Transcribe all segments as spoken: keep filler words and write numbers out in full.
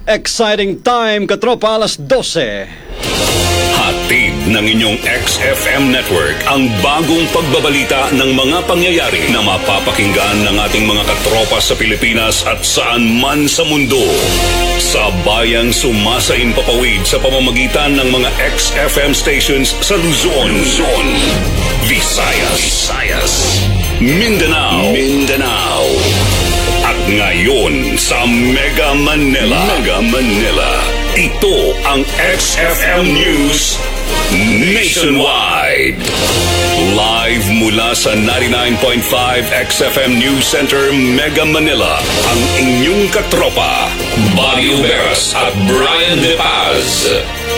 Exciting time, katropa, alas dose. Hatid ng inyong X F M network ang bagong pagbabalita ng mga pangyayari na mapapakinggan ng ating mga katropa sa Pilipinas at saan man sa mundo. Sa bayang sumasain papawid sa pamamagitan ng mga X F M stations sa Luzon, Luzon, Visayas, Visayas, Mindanao, Mindanao, at ngayon sa Mega Manila, Mega Manila. Ito ang X F M News Nationwide. Live mula sa ninety-nine point five X F M News Center, Mega Manila, ang inyong katropa, Buddy Uberas at Brian De Paz.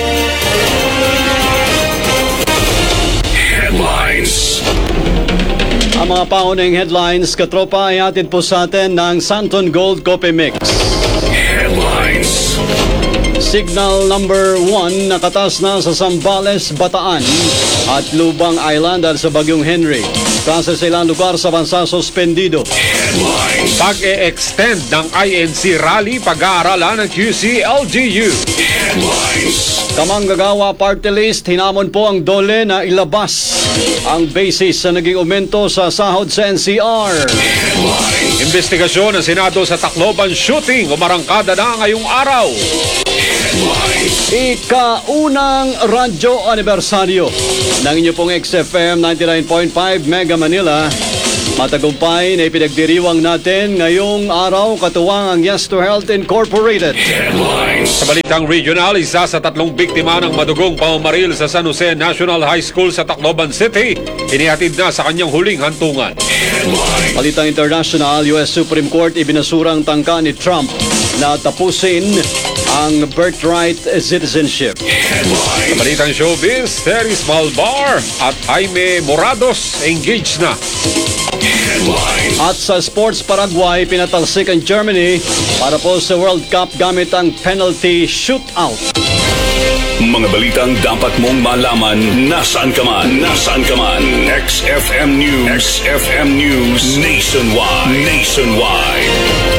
Headlines. Ang mga paunang headlines, katropa, ay hatid po sa atin ng Santon Gold Coffee Mix. Headlines. Signal number one nakatas na sa Zambales, Bataan at Lubang Island dahil sa bagyong Henry. Kasi sa ilang lugar sa bansa suspendido. Headlines. Pag-e-extend ng I N C rally pag-aaralan ng Q C L G U. Headlines. Kamanggagawa Party List, hinamon po ang DOLE na ilabas ang basis sa naging aumento sa sahod sa N C R. Headlines. Investigasyon ng Senado sa Tacloban shooting umarangkada na ngayong araw. Headlines. Ika-unang radyo anibersaryo ng inyo pong X F M ninety-nine point five Mega Manila. Matagumpay na ipinagdiriwang natin ngayong araw katuwang ang Yes to Health Incorporated. Headlines. Sa balitang regional, isa sa tatlong biktima ng madugong pamamaril sa San Jose National High School sa Tacloban City, inihatid na sa kanyang huling hantungan. Headlines. Balitang international, U S Supreme Court ibinasurang tangka ni Trump na tapusin ang birthright citizenship. Headlines. Sa balitang showbiz, Terry Malbar at Jaime Morados engaged na. Headlines. At sa sports, Paraguay pinatalsik ang Germany para po sa World Cup gamit ang penalty shootout. Mga balitang dapat mong malaman nasaan ka man, nasaan ka man. X F M News, X F M News Nationwide, Nationwide.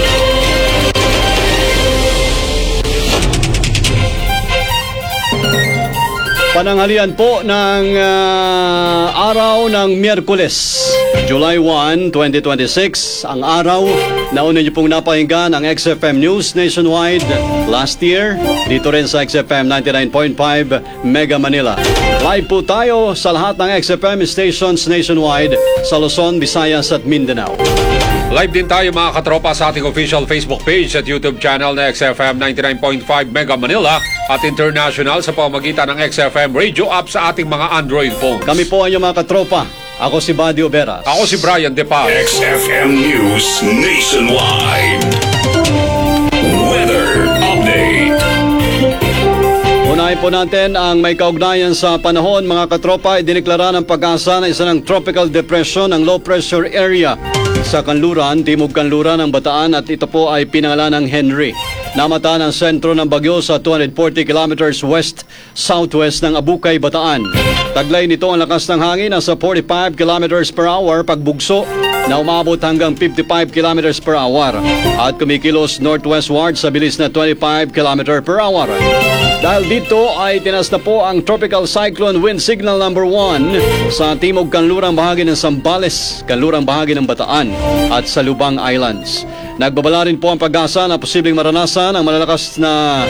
Pananghalian po ng uh, araw ng Miyerkules, July first, twenty twenty-six, ang araw na una niyo pong napahinggan ang X F M News Nationwide last year, dito rin sa X F M ninety-nine point five Mega Manila. Live po tayo sa lahat ng X F M stations nationwide sa Luzon, Visayas at Mindanao. Live din tayo mga katropa sa ating official Facebook page at YouTube channel na X F M ninety-nine point five Mega Manila at international sa pamamagitan ng X F M radio app sa ating mga Android phones. Kami po ang inyong mga katropa. Ako si Buddy Uberas. Ako si Brian De Paz. X F M News Nationwide. Weather Update. Unahin po natin ang may kaugnayan sa panahon, mga katropa. Idineklara ng Pag-asa na isa ng tropical depression ang low pressure area sa kanluran, timog kanluran ng Bataan at ito po ay pinangalan ng Henry. Namataan ang sentro ng bagyo sa two hundred forty kilometers west-southwest ng Abukay, Bataan. Taglay nito ang lakas ng hangin na sa forty-five kilometers per hour pagbugso na umabot hanggang fifty-five kilometers per hour at kumikilos northwestward sa bilis na twenty-five kilometers per hour. Dahil dito ay tinas na po ang tropical cyclone wind signal number one sa timog kanlurang bahagi ng Zambales, kanlurang bahagi ng Bataan at sa Lubang Islands. Nagbabala rin po ang Pag-asa na posibleng maranasan ang malalakas na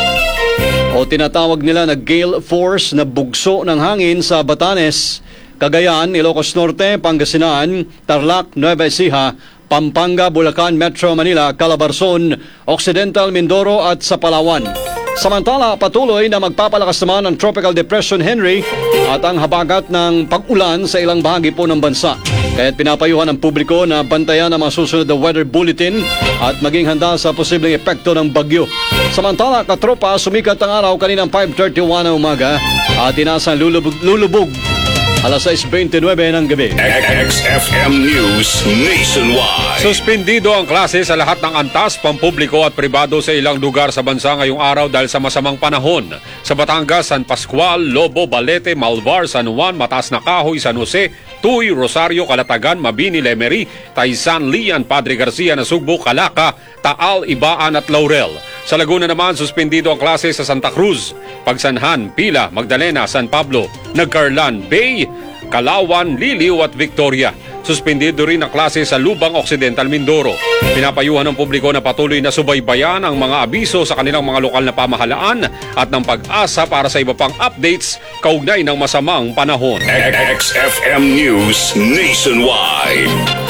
o tinatawag nila na gale force na bugso ng hangin sa Batanes, Cagayan, Ilocos Norte, Pangasinan, Tarlac, Nueva Ecija, Pampanga, Bulacan, Metro Manila, Calabarzon, Occidental Mindoro at sa Palawan. Samantala, patuloy na magpapalakas naman ang Tropical Depression Henry at ang habagat ng pag-ulan sa ilang bahagi po ng bansa. Kaya't pinapayuhan ng publiko na bantayan ang mga susunod na weather bulletin at maging handa sa posibleng epekto ng bagyo. Samantala, katropa, sumikat ang araw kaninang five thirty-one ng umaga at inasang lulubog, lulubog alas sais twenty-nine ng gabi. X F M News Nationwide. Suspendido ang klase sa lahat ng antas, pampubliko at pribado sa ilang lugar sa bansa ngayong araw dahil sa masamang panahon. Sa Batangas, San Pascual, Lobo, Balete, Malvar, San Juan, Mataas na Kahoy, San Jose, Tuy, Rosario, Calatagan, Mabini, Lemery, Taysan, Lian, Padre Garcia, Nasugbo, Calaca, Taal, Ibaan at Laurel. Sa Laguna naman, suspendido ang klase sa Santa Cruz, Pagsanhan, Pila, Magdalena, San Pablo, Nagcarlan, Bay, Kalawan, Liliw at Victoria. Suspendido rin ang klase sa Lubang Occidental, Mindoro. Pinapayuhan ng publiko na patuloy na subaybayan ang mga abiso sa kanilang mga lokal na pamahalaan at ng pag-asa para sa iba pang updates kaugnay ng masamang panahon. X F M News Nationwide.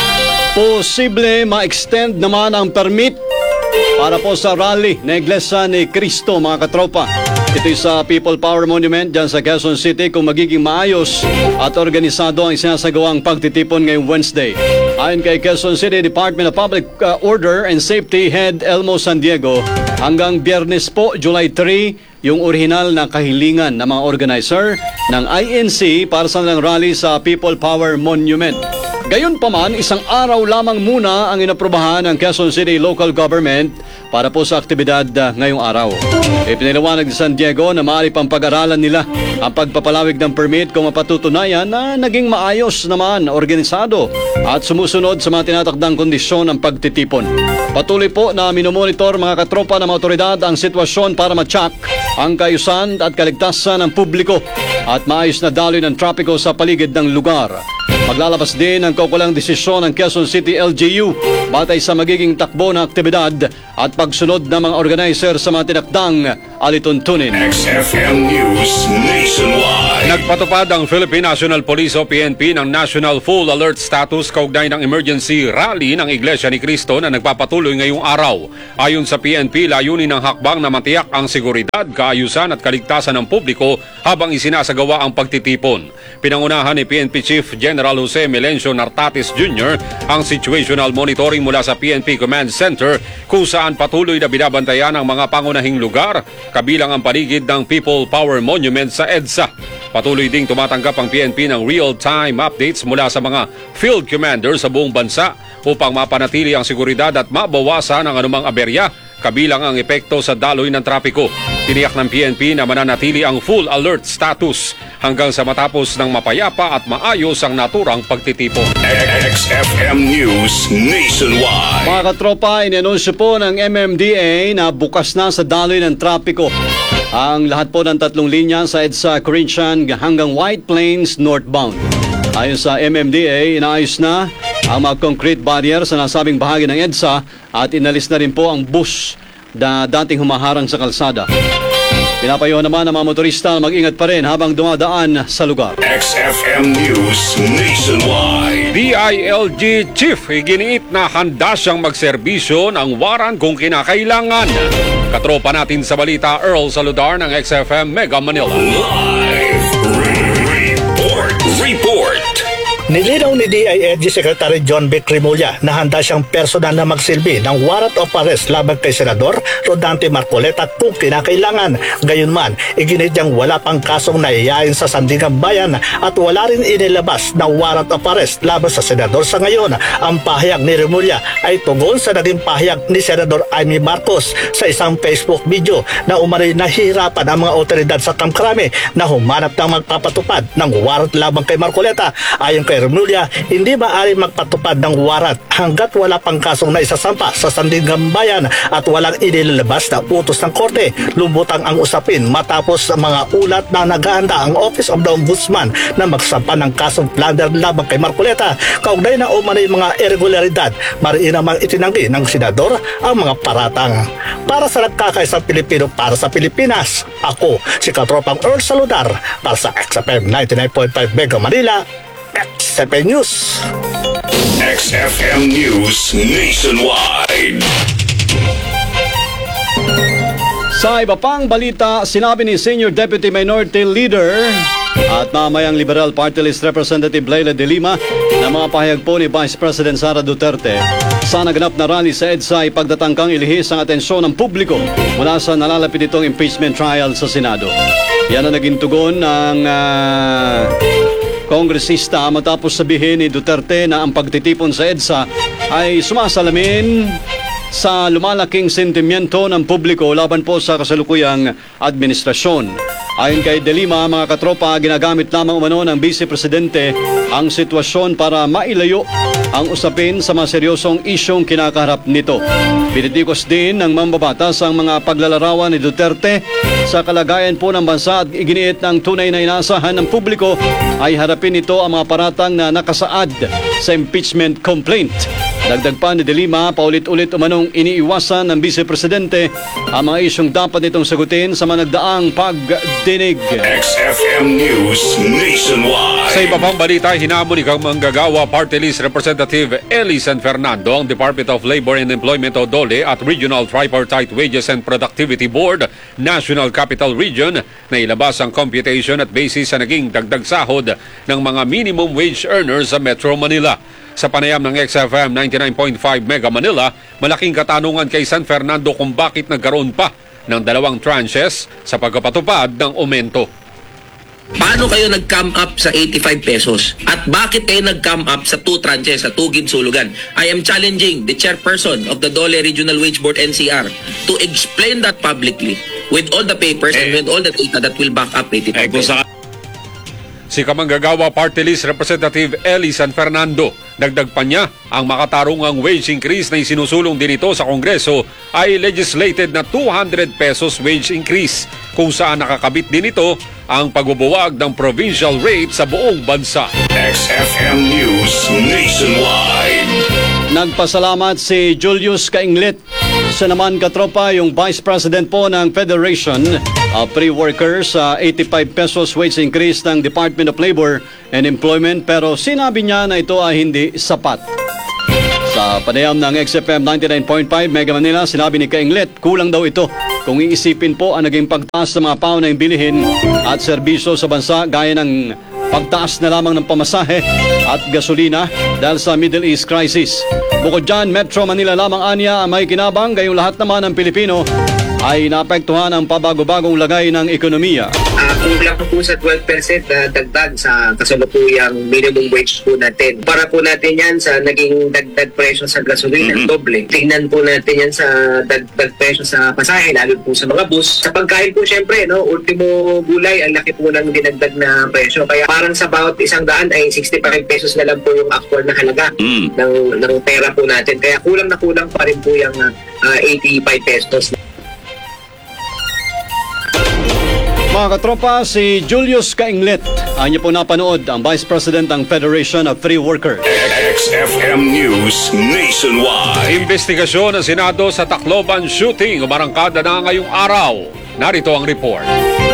Posible ma-extend naman ang permit para po sa rally na Iglesia ni Cristo, mga katropa. Ito'y sa People Power Monument dyan sa Quezon City kung magiging maayos at organisado ang sinasagawang pagtitipon ngayong Wednesday. Ayon kay Quezon City Department of Public uh, Order and Safety Head Elmo San Diego, hanggang Biyernes po, July third, yung orihinal na kahilingan ng mga organizer ng I N C para sa nilang rally sa People Power Monument. Gayunpaman, isang araw lamang muna ang inaprobahan ng Quezon City Local Government para po sa aktibidad uh, ngayong araw. Ipiniliwanag ni San Diego na maaari pang pag-aralan nila ang pagpapalawig ng permit kung mapatutunayan na naging maayos naman, organisado at sumusunod sa mga tinatakdang kondisyon ng pagtitipon. Patuloy po na minomonitor mga katropa ng mga otoridad ang sitwasyon para matsak ang kaayusan at kaligtasan ng publiko at maayos na daloy ng trapiko sa paligid ng lugar. Maglalabas din ang kaukulang desisyon ng Quezon City L G U batay sa magiging takbo ng aktibidad at pagsunod ng mga organizer sa mga tinakdang alituntunin. X F M News Nationwide. Nagpatupad ang Philippine National Police o P N P ng National Full Alert Status kaugnay ng emergency rally ng Iglesia ni Cristo na nagpapatuloy ngayong araw. Ayon sa P N P, layunin ng hakbang na matiyak ang seguridad, kaayusan at kaligtasan ng publiko habang isinasagawa ang pagtitipon. Pinangunahan ni P N P Chief General Jose Melencio Nartates Junior ang situational monitoring mula sa P N P Command Center kung saan patuloy na binabantayan ang mga pangunahing lugar kabilang ang paligid ng People Power Monument sa EDSA. Patuloy ding tumatanggap ang P N P ng real-time updates mula sa mga field commander sa buong bansa upang mapanatili ang seguridad at mabawasan ang anumang aberya kabilang ang epekto sa daloy ng trapiko. Tiniyak ng P N P na mananatili ang full alert status hanggang sa matapos ng mapayapa at maayos ang naturang pagtitipon. X F M News Nationwide. Mga katropa, inanunsyo po ng M M D A na bukas na sa daloy ng trapiko ang lahat po ng tatlong linya sa EDSA Corinthian hanggang White Plains northbound. Ayon sa M M D A, inaayos na ang mga concrete barrier sa nasabing bahagi ng EDSA at inalis na rin po ang bus na dating humaharang sa kalsada. Pinapayuhan naman ang mga motorista na mag-ingat pa rin habang dumadaan sa lugar. X F M News Nationwide. D I L G Chief iginiit na handa siyang magserbisyo ng waran kung kinakailangan. Katropa natin sa balita, Earl Saludar ng X F M Mega Manila. Live report. Report. Nilinaw ni D I L G Secretary John B. Crimolla na handa siyang personal na magsilbi ng warrant of arrest laban kay Senador Rodante Marcoleta kung kinakailangan. Gayunman, iginit niyang wala pang kasong naiyain sa Sandigan Bayan at wala rin inilabas ng warrant of arrest laban sa Senador sa ngayon. Ang pahayag ni Crimolla ay tugon sa naging pahayag ni Senador Amy Marcos sa isang Facebook video na umano'y nahihirapan ang mga otoridad sa Kamkrame na humanap ng magpapatupad ng warrant laban kay Marcoleta. Ayon kay Crimolla, hindi maaari magpatupad ng warrant hanggat wala pang kasong naisasampa sa Sandigan Bayan at walang inilalabas na utos ng korte. Lubutang ang usapin matapos sa mga ulat na naghahanda ang Office of the Ombudsman na magsampa ng kasong plunder laban kay Marcoleta. Kaugnay na umano'y mga irregularidad, mariin namang itinanggi ng senador ang mga paratang. Para sa nagkakaisang Pilipino para sa Pilipinas, ako si Katropang Earl Saludar para sa X F M ninety-nine point five Mega Manila, X F M News. X F M News Nationwide. Sa iba pang balita, sinabi ni Senior Deputy Minority Leader at mamayang Liberal Party List Representative Leila de Lima na mga pahayag po ni Vice President Sara Duterte sa naganap na rally sa EDSA ay pagtatangkang ilihis ang atensyon ng publiko mula sa nalalapit itong impeachment trial sa Senado. Yan ang naging tugon ng uh, kongresista matapos sabihin ni Duterte na ang pagtitipon sa EDSA ay sumasalamin sa lumalaking sentimiento ng publiko laban po sa kasalukuyang administrasyon. Ayon kay De Lima, mga katropa, ginagamit lamang umano ng Vice Presidente ang sitwasyon para mailayo ang usapin sa mga seryosong isyong kinakaharap nito. Binitikos din ng mambabatas ang mga paglalarawan ni Duterte sa kalagayan po ng bansa at iginiit ng tunay na inaasahan ng publiko ay harapin nito ang mga paratang na nakasaad sa impeachment complaint. Dagdag pa ni De Lima, paulit-ulit umanong iniiwasan ng Vice Presidente ang mga isyong dapat nitong sagutin sa mga nagdaang pagdinig. X F M News Nationwide. Sa iba pang balita, hinamon ni Manggagawa Party List Representative Eli San Fernando ang Department of Labor and Employment o DOLE at Regional Tripartite Wages and Productivity Board, National Capital Region na ilabas ang computation at basis sa naging dagdag sahod ng mga minimum wage earners sa Metro Manila. Sa panayam ng X F M ninety-nine point five Mega Manila, malaking katanungan kay San Fernando kung bakit nagkaroon pa ng dalawang tranches sa pagpapatupad ng aumento. Paano kayo nag-come up sa eighty-five pesos? At bakit kayo nag-come up sa two tranches, sa two ginsulugan? I am challenging the chairperson of the DOLE Regional Wage Board N C R to explain that publicly with all the papers eh, and with all the data that will back up eighty-five eh, pesos. Si Kamanggagawa Party List Representative Eli San Fernando, dagdag pa niya, ang makatarungang wage increase na isinusulong din ito sa Kongreso ay legislated na two hundred pesos wage increase, kung saan nakakabit din ito ang pagbubuwag ng provincial rate sa buong bansa. X F M News Nationwide. Nagpasalamat si Julius Kainglet. Siya naman, katropa, yung Vice President po ng Federation of Free Workers sa eighty-five pesos wage increase ng Department of Labor and Employment, pero sinabi niya na ito ay hindi sapat. Sa panayam ng X F M ninety-nine point five Mega Manila, sinabi ni Kainglet, kulang daw ito kung iisipin po ang naging pagtaas ng mga paunahing bilihin at serbisyo sa bansa gaya ng pagtaas na lamang ng pamasahe at gasolina dahil sa Middle East crisis. Bukod dyan, Metro Manila lamang anya ang may kinabang, gayong lahat naman ng Pilipino ay naapektuhan ang pabago-bagong lagay ng ekonomiya. Uh, kulang po sa twelve percent na dagdag sa kasalukuyang minimum wage po natin. Para po natin yan sa naging dagdag presyo sa gasolina, mm-hmm. doble. Tingnan po natin yan sa dagdag presyo sa pasahe, lalo po sa mga bus. Sa pagkain po syempre, no, ultimo gulay, ang laki po ng dinagdag na presyo. Kaya parang sa bawat isang daan ay sixty-five pesos na lang po yung actual na halaga mm. ng, ng pera po natin. Kaya kulang na kulang pa rin po yung uh, eighty-five pesos. Mga katropa, si Julius Kainglet, ang niyo po napanood, ang Vice President ng Federation of Free Workers. X F M News Nationwide. Investigasyon ng Senado sa Tacloban shooting umarangkada na ngayong araw. Narito ang report.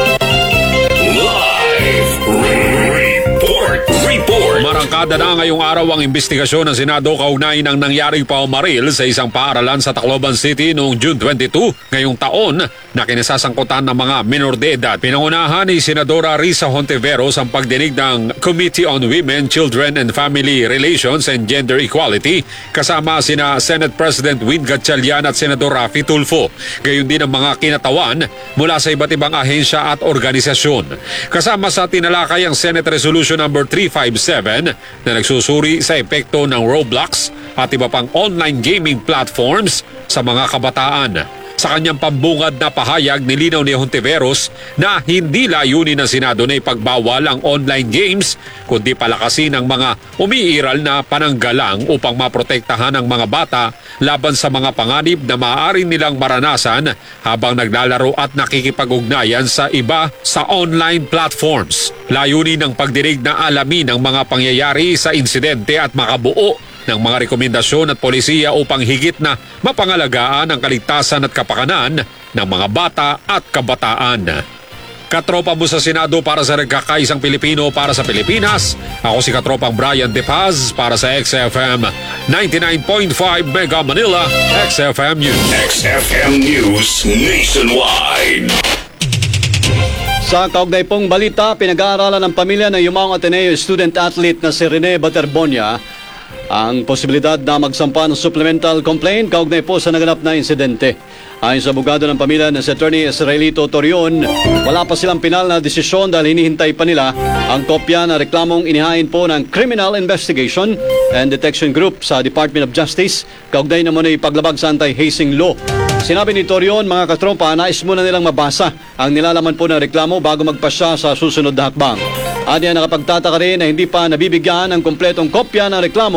Live report. Report. Marangkada na ngayong araw ang investigasyon ng Senado kaugnay ng nangyaring paumaril sa isang paaralan sa Tacloban City noong June twenty-two ngayong taon na kinasasangkutan ng mga minor de edad. Pinangunahan ni Senadora Risa Hontiveros ang pagdinig ng Committee on Women, Children and Family Relations and Gender Equality kasama sina Senate President Win Gatchalian at Senador Raffy Tulfo. Gayon din ang mga kinatawan mula sa iba't ibang ahensya at organisasyon. Kasama sa tinalakay ang Senate Resolution number three fifty-seven na nagsusuri sa epekto ng Roblox at iba pang online gaming platforms sa mga kabataan. Sa kanyang pambungad na pahayag, nilinaw ni Hontiveros na hindi layunin ng Senado na ipagbawal ang online games kundi palakasin ang mga umiiral na pananggalang upang maprotektahan ang mga bata laban sa mga panganib na maaari nilang maranasan habang naglalaro at nakikipag-ugnayan sa iba sa online platforms. Layunin ng pagdinig na alamin ang mga pangyayari sa insidente at makabuo ng mga rekomendasyon at polisiya upang higit na mapangalagaan ang kaligtasan at kapakanan ng mga bata at kabataan. Katropa mo sa Senado para sa nagkakaisang Pilipino para sa Pilipinas. Ako si Katropang Brian De Paz para sa X F M ninety-nine point five Mega Manila, X F M News. X F M News Nationwide. Sa kaugnay pong balita, pinag-aaralan ng pamilya ng Yumao Ateneo student athlete na si Rene Baterbonia ang posibilidad na magsampa ng supplemental complaint kaugnay po sa naganap na insidente. Ayon sa abogado ng pamilya na si Attorney Israelito Torion, wala pa silang pinal na desisyon dahil hinihintay pa nila ang kopya na reklamong inihain po ng Criminal Investigation and Detection Group sa Department of Justice kaugnay naman ay paglabag sa anti-hazing law. Sinabi ni Torion, mga katropa, nais muna nilang mabasa ang nilalaman po ng reklamo bago magpasya sa susunod na hakbang. Anya nakapagtataka rin na hindi pa nabibigyan ng kompletong kopya ng reklamo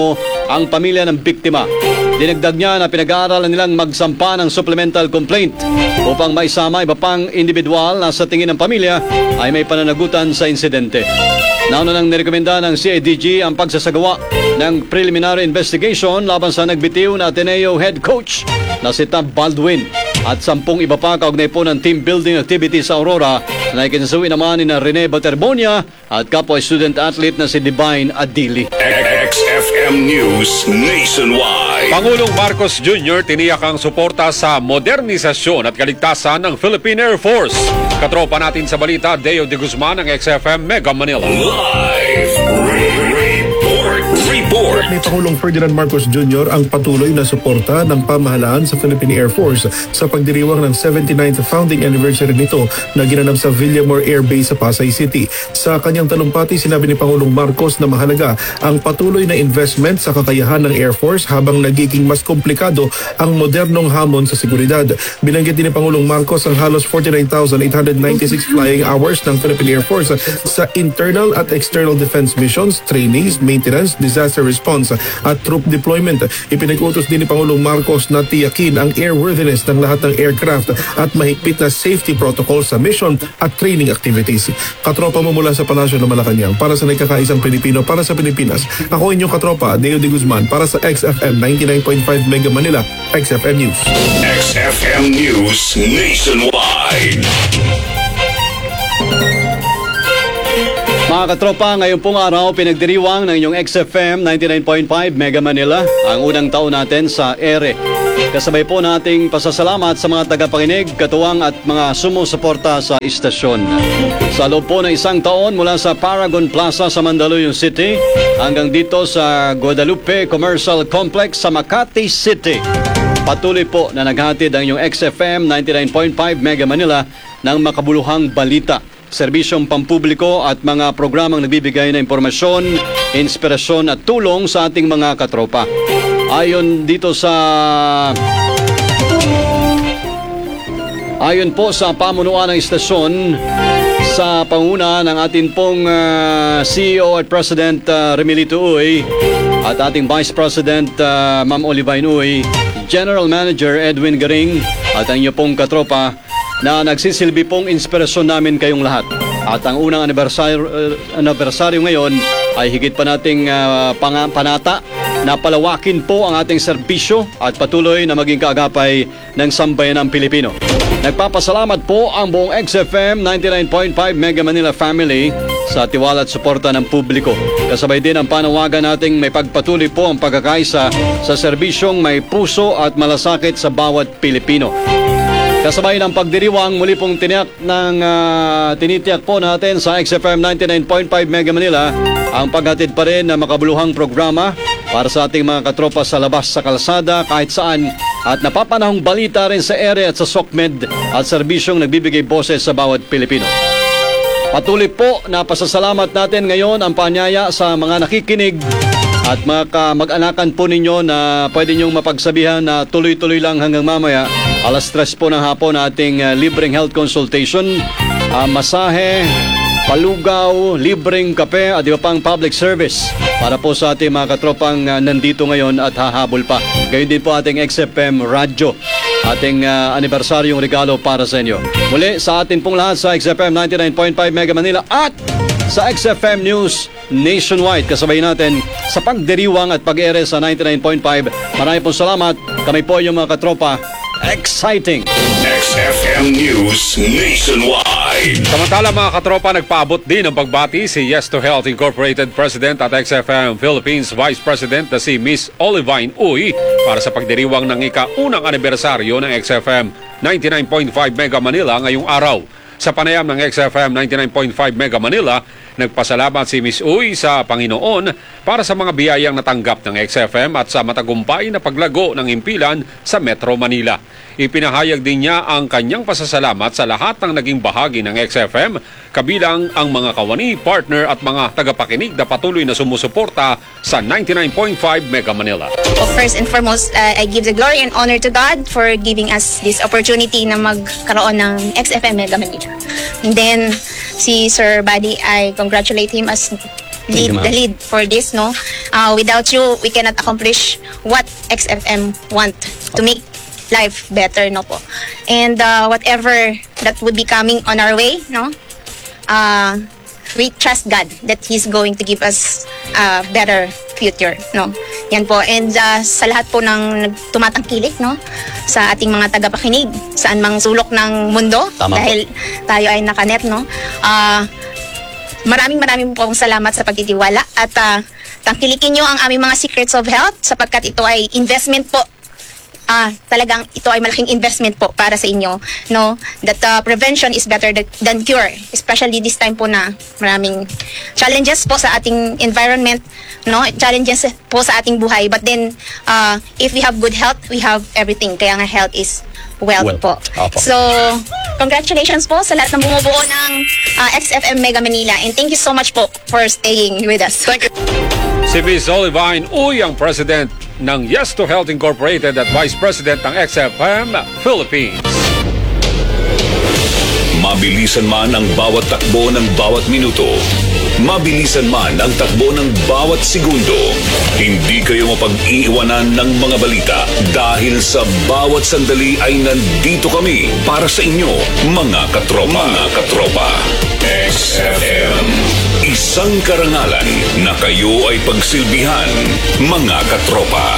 ang pamilya ng biktima. Dinagdag niya na pinag-aaralan nilang magsampa ng supplemental complaint upang maisama iba pang individual na sa tingin ng pamilya ay may pananagutan sa insidente. Nauna nang nirekomenda ng C I D G ang pagsasagawa ng preliminary investigation laban sa nagbitiw na Ateneo head coach na si Tab Baldwin at sampung iba pa kaugnay po ng team building activities sa Aurora na ikinasuwi naman ni na Rene Baterbonia at kapwa student athlete na si Divine Adili. X F M News Nationwide. Pangulong Marcos Junior tiniyak ang suporta sa modernisasyon at kaligtasan ng Philippine Air Force. Katropa natin sa balita, Deo de Guzman ng X F M Mega Manila. Live report. Report. Ni Pangulong Ferdinand Marcos Junior ang patuloy na suporta ng pamahalaan sa Philippine Air Force sa pagdiriwang ng seventy-ninth founding anniversary nito na ginanap sa Villamor Air Base sa Pasay City. Sa kanyang talumpati, sinabi ni Pangulong Marcos na mahalaga ang patuloy na investment sa kakayahan ng Air Force habang nagiging mas komplikado ang modernong hamon sa seguridad. Binanggit din ni Pangulong Marcos ang halos forty-nine thousand eight hundred ninety-six flying hours ng Philippine Air Force sa internal at external defense missions, trainings, maintenance, disaster response at troop deployment. Ipinag-utos din ni Pangulong Marcos na tiyakin ang airworthiness ng lahat ng aircraft at mahigpit na safety protocols sa mission at training activities. Katropa mo mula sa Palasyo ng Malacanang para sa nagkakaisang Pilipino para sa Pilipinas. Ako inyong katropa, Deo de Guzman para sa X F M ninety-nine point five Mega Manila, X F M News. X F M News Nationwide. Mga katropa, ngayon pong araw pinagdiriwang ng inyong X F M ninety-nine point five Mega Manila ang unang taon natin sa ere. Kasabay po nating pasasalamat sa mga tagapakinig, katuwang at mga sumusuporta sa istasyon. Sa loob po ng isang taon mula sa Paragon Plaza sa Mandaluyong City hanggang dito sa Guadalupe Commercial Complex sa Makati City. Patuloy po na naghatid ang inyong X F M ninety-nine point five Mega Manila ng makabuluhang balita, serbisyong pampubliko at mga programang nagbibigay ng impormasyon, inspirasyon at tulong sa ating mga katropa. Ayon dito sa Ayon po sa pamunuan ng istasyon sa panguna ng ating pong uh, C E O at President uh, Remilito Uy at ating Vice President uh, Ma'am Olivine Uy, General Manager Edwin Garing at ang inyo pong katropa na nagsisilbi pong inspirasyon namin kayong lahat. At ang unang anibersaryo, uh, anibersaryo ngayon ay higit pa nating uh, pang- panata na palawakin po ang ating serbisyo at patuloy na maging kaagapay ng sambayanang Pilipino. Nagpapasalamat po ang buong X F M ninety-nine point five Mega Manila family sa tiwala at suporta ng publiko. Kasabay din ang panawagan nating may pagpatuloy po ang pagkakaisa sa serbisyong may puso at malasakit sa bawat Pilipino. Kasabay ng pagdiriwang, muli pong tiniyak ng uh, tinitiyak po natin sa X F M ninety-nine point five Mega Manila ang paghatid pa rin ng makabuluhang programa para sa ating mga katropa sa labas sa kalsada kahit saan at napapanahong balita rin sa ere at sa SOCMED at serbisyong nagbibigay boses sa bawat Pilipino. Patuloy po na pasasalamat natin ngayon ang paanyaya sa mga nakikinig at mga mag-anakan po ninyo na pwede nyong mapagsabihan na tuloy-tuloy lang hanggang mamaya. Alas tres po ng hapon ating uh, libreng health consultation, uh, masahe, palugaw, libreng kape at iba pang public service para po sa ating mga katropang uh, nandito ngayon at hahabol pa. Gayon din po ating X F M Radio, ating uh, anibersaryong regalo para sa inyo. Muli sa atin pong lahat sa X F M ninety-nine point five Mega Manila at sa X F M News Nationwide. Kasabay natin sa pagdiriwang at pag-ere sa ninety-nine point five. Maraming pong salamat. Kami po yung mga katropa. Exciting! X F M News Nationwide. Samantala mga katropa, nagpaabot din ng pagbati si Yes to Health Incorporated President at X F M Philippines Vice President na si Miss Olivine Uy para sa pagdiriwang ng ika-unang anibersaryo ng X F M ninety-nine point five Mega Manila ngayong araw. Sa panayam ng X F M ninety-nine point five Mega Manila, nagpasalamat si Miss Uy sa Panginoon para sa mga biyayang natanggap ng X F M at sa matagumpay na paglago ng impilan sa Metro Manila. Ipinahayag din niya ang kanyang pasasalamat sa lahat ng naging bahagi ng X F M, kabilang ang mga kawani, partner at mga tagapakinig na patuloy na sumusuporta sa ninety-nine point five Mega Manila. Well, first and foremost, uh, I give the glory and honor to God for giving us this opportunity na magkaroon ng X F M Mega Manila. And then, si Sir Buddy, I congratulate him as lead you, ma'am. the lead for this, no? Uh, without you, we cannot accomplish what X F M want to make life better, no po. And uh, whatever that would be coming on our way, no? Uh, we trust God that He's going to give us a better future, no? Yan po. And uh, sa lahat po ng tumatangkilik, no? Sa ating mga tagapakinig, saan mang sulok ng mundo, Tama dahil tayo ay nakanet, no? Ah... Uh, Maraming maraming po salamat sa pagtitiwala at uh, tangkilikin nyo ang aming mga secrets of health sapagkat ito ay investment po. Ah, talagang ito ay malaking investment po para sa inyo, no? That uh, prevention is better th- than cure, especially this time po na maraming challenges po sa ating environment, no? Challenges po sa ating buhay. But then uh, if we have good health, we have everything. Kaya nga health is wealth Well, po. opo. So, congratulations po sa lahat ng bumubuo ng uh, X F M Mega Manila and thank you so much po for staying with us. Thank you. Si Miz Olivine Uy ang President ng Yes to Health Incorporated at Vice President ng X F M Philippines. Mabilisan man ang bawat takbo ng bawat minuto, mabilisan man ang takbo ng bawat segundo, hindi kayo mapag-iiwanan ng mga balita dahil sa bawat sandali ay nandito kami para sa inyo, mga katropa. Mga katropa. X F M. Isang karangalan na kayo ay pagsilbihan, mga katropa.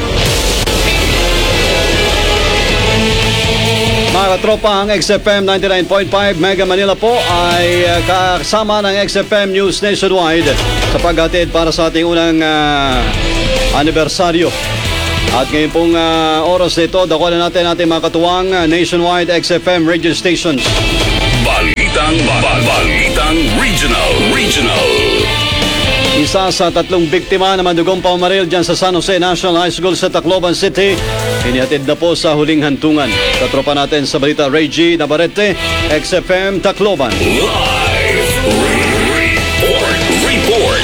Mga katropa, ang X F M ninety-nine point five Mega Manila po ay uh, kasama ng X F M News Nationwide sa paghatid para sa ating unang uh, anibersaryo. At ngayon pong uh, oras na ito, dakulan natin natin mga katuwang uh, Nationwide X F M radio stations. Balitang, ba- balitang regional, regional. Isa sa tatlong biktima na mandugong pamamaril dyan sa San Jose National High School sa Tacloban City, inihatid na po sa huling hantungan. Katropa natin sa balita, Reggie Navarrete, X F M Tacloban. Live report, report.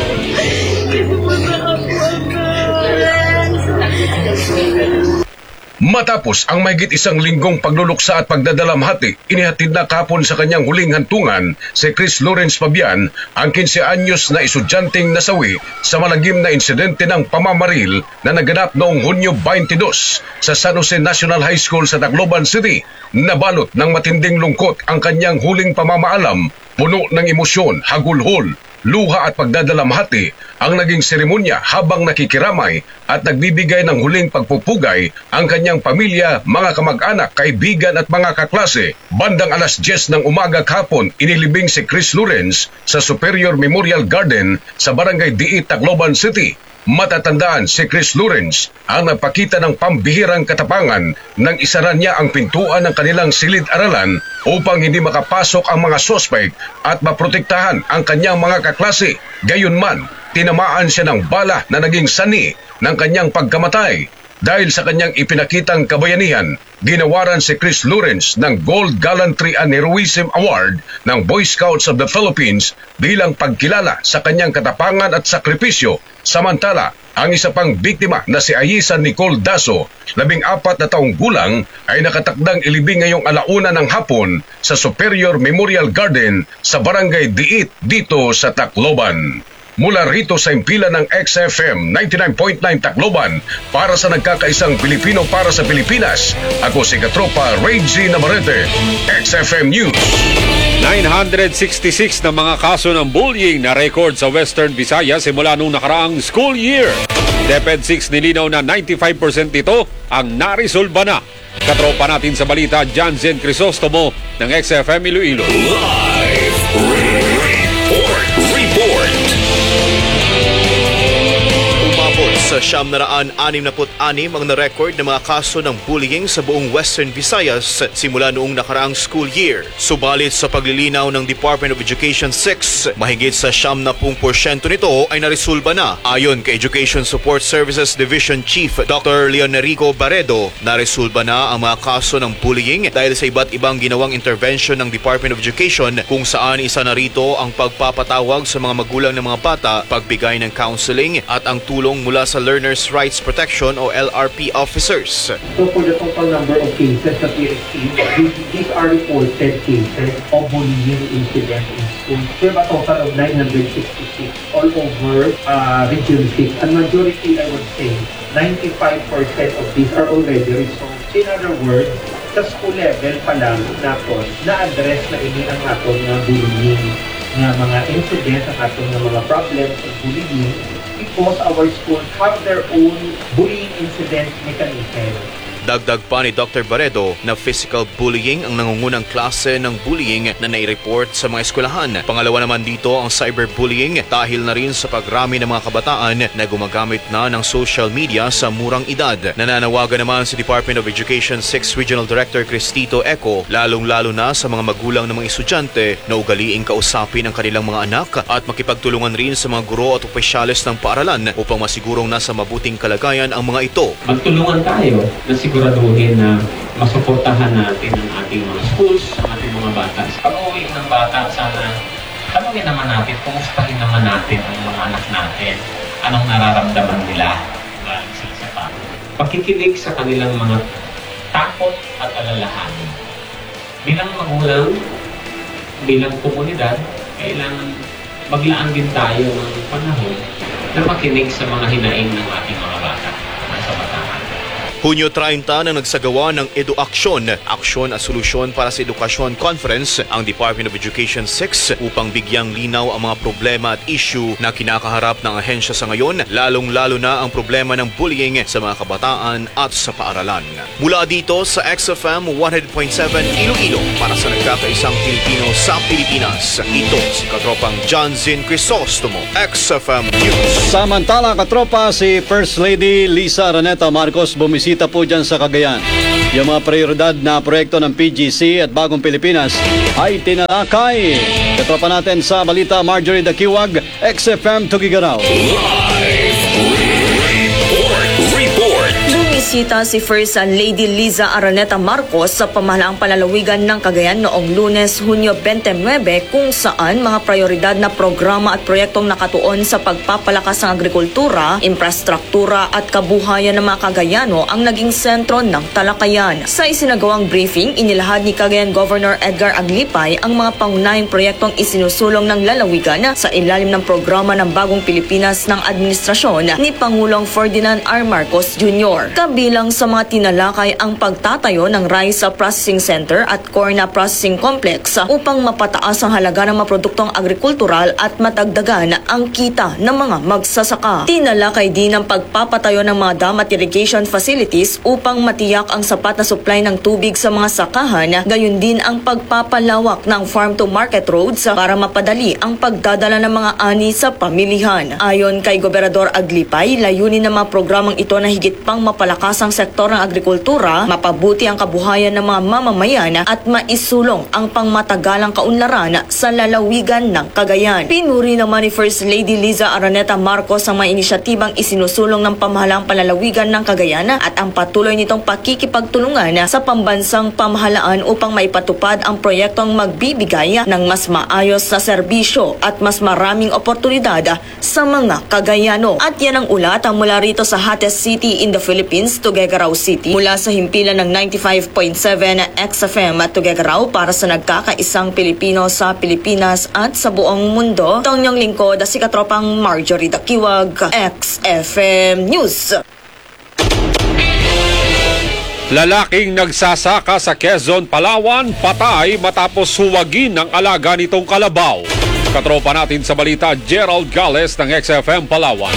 Matapos ang mahigit isang linggong pagluluksa at pagdadalamhati, inihatid na kapon sa kanyang huling hantungan si Chris Lawrence Fabian, ang kinse anyos na estudyanteng nasawi sa malagim na insidente ng pamamaril na naganap noong Hunyo twenty-dos sa San Jose National High School sa Tacloban City. Nabalot ng matinding lungkot ang kanyang huling pamamaalam, puno ng emosyon, hagulhol, luha at pagdadalamhati ang naging seremonya habang nakikiramay at nagbibigay ng huling pagpupugay ang kanyang pamilya, mga kamag-anak, kaibigan at mga kaklase. Bandang alas diyes ng umaga kahapon, inilibing si Chris Lawrence sa Superior Memorial Garden sa Barangay Diit, Tacloban City. Matatandaan, si Chris Lawrence ang nagpakita ng pambihirang katapangan nang isara niya ang pintuan ng kanilang silid-aralan upang hindi makapasok ang mga sospek at maprotektahan ang kanyang mga kaklase. Gayunman, tinamaan siya ng bala na naging sani ng kanyang pagkamatay. Dahil sa kanyang ipinakitang kabayanihan, ginawaran si Chris Lawrence ng Gold Gallantry and Heroism Award ng Boy Scouts of the Philippines bilang pagkilala sa kanyang katapangan at sakripisyo. Samantala, ang isa pang biktima na si Ayisa Nicole Daso, labing apat na taong gulang, ay nakatakdang ilibing ngayong alauna ng hapon sa Superior Memorial Garden sa Barangay Diit dito sa Tacloban. Mula rito sa impila ng X F M ninety-nine point nine Tacloban, para sa nagkakaisang Pilipino para sa Pilipinas, ako si Katropa Reggie Navarrete, X F M News. nine hundred sixty-six na mga kaso ng bullying na record sa Western Visayas simula nung nakaraang school year. DepEd six nilinaw na ninety-five percent nito ang naresolba na. Katropa natin sa balita, Janzen Crisostomo ng X F M Iloilo. Live report, report. Umabot sa siyam na raan anim na put anim ang na-record na mga kaso ng bullying sa buong Western Visayas simula noong nakaraang school year. Subalit sa paglilinaw ng Department of Education six, mahigit sa siyam na pung porsyento nito ay naresolba na. Ayon kay Education Support Services Division Chief Doctor Leonerico Barredo, naresolba na ang mga kaso ng bullying dahil sa iba't ibang ginawang intervention ng Department of Education, kung saan isa na rito ang pagpapatawag sa mga magulang ng mga bata, pagbigay ng counseling at ang tulong mula sa Learners Rights Protection o L R P officers. So for the total number of cases that we received, these are reported cases of bullying incidents in school. We have a total of nine hundred sixty-six all over uh, Region six. And majority, I would say, ninety-five percent of these are already resolved. In other words, sa school level pa lang natin, na-address na ini ang atong nga bullying, nga mga incidents, ang atong nga mga problems of bullying, because our schools have their own bullying incident mechanism. Dagdag pa ni Doctor Barredo na physical bullying ang nangungunang klase ng bullying na nai-report sa mga eskwelahan. Pangalawa naman dito ang cyberbullying dahil na rin sa pagrami ng mga kabataan na gumagamit na ng social media sa murang edad. Nananawagan naman si Department of Education sixth Regional Director Cristito Eco lalong-lalo na sa mga magulang ng mga estudyante na ugaliing kausapin ang kanilang mga anak at makipagtulungan rin sa mga guro at opisyales ng paaralan upang masigurong nasa mabuting kalagayan ang mga ito. Magtulungan tayo na siguraduhin na masuportahan natin ang ating mga schools, ang ating mga bata. Pag-uwi ng bata, sana tanungin naman natin, kumustahin naman natin ang mga anak natin, anong nararamdaman nila galing sa isa. Pakikinig sa kanilang mga takot at alalahanin. Bilang magulang, bilang komunidad, kailangan maglaan din tayo ng panahon na makinig sa mga hinaing ng ating mga bata nasa bataan. Hunyo thirty nang nagsagawa ng EduAksyon, Aksyon at Solusyon para sa Edukasyon Conference ang Department of Education six upang bigyang linaw ang mga problema at issue na kinakaharap ng ahensya sa ngayon, lalong-lalo na ang problema ng bullying sa mga kabataan at sa paaralan. Mula dito sa X F M one hundred point seven Iloilo para sa nagkakaisang Pilipino sa Pilipinas, ito si Katropang John Zin Crisostomo, X F M News. Samantala, katropa, si First Lady Liza Araneta Marcos bumisita po dyan sa Cagayan. Yung mga prioridad na proyekto ng P G C at Bagong Pilipinas ay tinalakay. Katropa natin sa balita, Marjorie Dakiwag, X F M Tugigaraw. Bumisita si First Lady Liza Araneta Marcos sa pamahalaang palalawigan ng Cagayan noong Lunes, Hunyo twenty-nine kung saan mga prioridad na programa at proyektong nakatuon sa pagpapalakas ng agrikultura, infrastruktura at kabuhayan ng mga Cagayano ang naging sentro ng talakayan. Sa isinagawang briefing, inilahad ni Cagayan Governor Edgar Aglipay ang mga pangunahing proyektong isinusulong ng lalawigan sa ilalim ng programa ng Bagong Pilipinas ng administrasyon ni Pangulong Ferdinand R. Marcos Junior Kabilang sa mga tinalakay ang pagtatayo ng Rice Processing Center at Corn Processing Complex upang mapataas ang halaga ng mga produktong agrikultural at matagdagan ang kita ng mga magsasaka. Tinalakay din ang pagpapatayo ng mga dam at irrigation facilities upang matiyak ang sapat na supply ng tubig sa mga sakahan, gayon din ang pagpapalawak ng farm-to-market roads para mapadali ang pagdadala ng mga ani sa pamilihan. Ayon kay Gobernador Aglipay, layunin ng mga programang ito na higit pang mapalakas ang sektor ng agrikultura, mapabuti ang kabuhayan ng mga mamamayan at maisulong ang pangmatagalang kaunlaran sa lalawigan ng Cagayan. Pinuri naman ni First Lady Liza Araneta Marcos ang mga inisyatibang isinusulong ng pamahalaang palalawigan ng Cagayan at ang patuloy nitong pakikipagtulungan sa pambansang pamahalaan upang maipatupad ang proyektong magbibigay ng mas maayos na serbisyo at mas maraming oportunidad sa mga Cagayano. At yan ang ulat mula rito sa hottest city in the Philippines, Tuguegarao City. Mula sa himpilan ng ninety-five point seven X F M at Tuguegarao para sa nagkakaisang Pilipino sa Pilipinas at sa buong mundo. Ito ang inyong lingkod, si Katropang Marjorie Dakiwag, X F M News. Lalaking nagsasaka sa Quezon, Palawan, patay matapos suwagin ng alaga nitong kalabaw. Katropa natin sa balita, Gerald Gales ng X F M Palawan.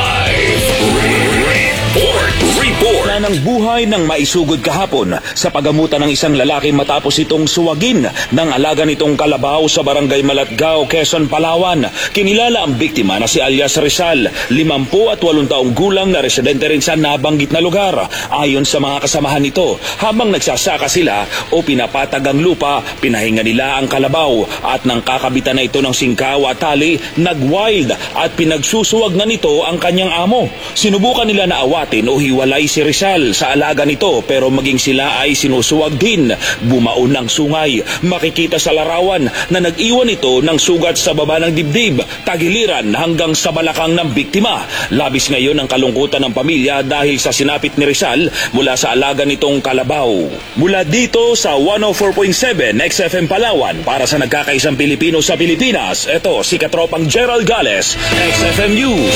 Report na ng buhay ng maisugod kahapon sa pagamutan ng isang lalaki matapos itong suwagin ng alaga nitong kalabaw sa barangay Malatgao, Quezon, Palawan. Kinilala ang biktima na si alias Rizal, limampu at walong taong gulang na residente rin sa nabanggit na lugar. Ayon sa mga kasamahan nito, habang nagsasaka sila o pinapatag ang lupa, pinahinga nila ang kalabaw at nang kakabitan na ito ng singkaw at tali, nag-wild at pinagsusuwag na nito ang kanyang amo. Sinubukan nila na awatin o hiwalay si Rizal Rizal sa alaga nito pero maging sila ay sinusuwag din. Bumaon ng sungay. Makikita sa larawan na nag-iwan ito ng sugat sa baba ng dibdib, tagiliran hanggang sa balakang ng biktima. Labis ngayon ang kalungkutan ng pamilya dahil sa sinapit ni Rizal mula sa alaga nitong kalabaw. Mula dito sa one oh four point seven X F M Palawan para sa nagkakaisang Pilipino sa Pilipinas, ito si Katropang Gerald Gales, X F M News.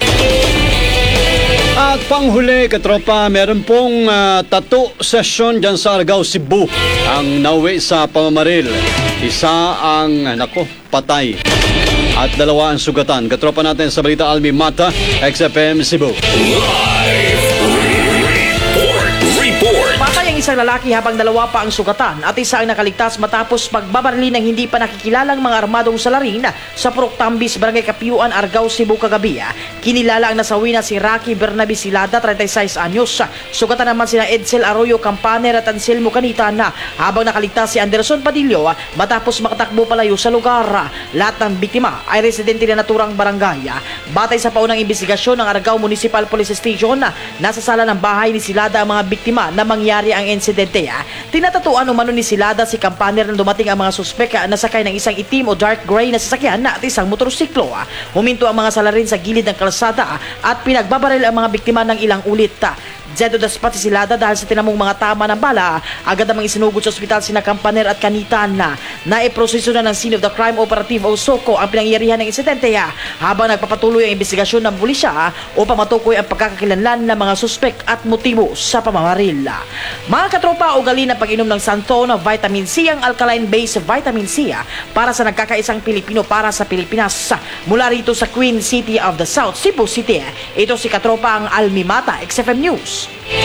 At panghuli, katropa, meron pong uh, tattoo session dyan sa Argao, Cebu. Ang nauwi sa pamamaril. Isa ang, nako, patay. At dalawa ang sugatan. Katropa natin sa Balita Almi Mata, X F M Cebu. Live report. Report. Patay ang isang lalaki habang dalawa pa ang sugatan at isa ang nakaligtas matapos pagbabarili ng hindi pa nakikilalang mga armadong salarin sa Purok Tambis, Barangay Kapiuan, Argao, Cebu kagabi. Kinilala ang nasawi na si Rocky Bernabe Silada, thirty-six anyos. Sugatan naman sina Edsel Arroyo Campaner at Anselmo Canitan habang nakaligtas si Anderson Padillo matapos makatakbo palayo sa lugar. Lahat ng biktima ay residente na naturang barangay. Batay sa paunang investigasyon ng Argao Municipal Police Station, nasa sala ng bahay ni Silada ang mga biktima na mangyari ang insidente. Tinatatuan umano ni Silada si Campaner na dumating ang mga suspek na sakay ng isang itim o dark gray na sasakyan at isang motorsiklo. Huminto ang mga salarin sa gilid ng kalsada at pinagbabaril ang mga biktima ng ilang ulit. Zedo daspat si Silada dahil sa tinamong mga tama ng bala. Agad namang isinugod sa ospital sina Campaner at Canitan na naiproseso na ng Scene of the Crime Operative o SOCO ang pinangyarihan ng insidente habang nagpapatuloy ang investigasyon ng pulisya upang matukoy ang pagkakakilanlan ng mga suspek at motibo sa pamamaril. Mga katropa, ugali ng pag-inom ng Santon Vitamin C ang alkaline-based vitamin C para sa nagkakaisang Pilipino para sa Pilipinas. Mula rito sa Queen City of the South, Cebu City, ito si katropa ang Almi Mata, X F M News.